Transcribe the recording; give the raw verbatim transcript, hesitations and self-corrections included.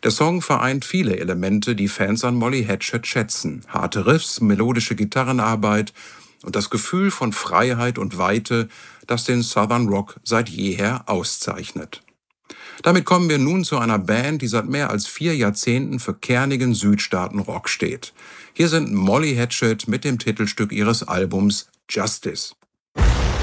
Der Song vereint viele Elemente, die Fans an Molly Hatchet schätzen. Harte Riffs, melodische Gitarrenarbeit und das Gefühl von Freiheit und Weite, das den Southern Rock seit jeher auszeichnet. Damit kommen wir nun zu einer Band, die seit mehr als vier Jahrzehnten für kernigen Südstaaten-Rock steht. Hier sind Molly Hatchet mit dem Titelstück ihres Albums Justice.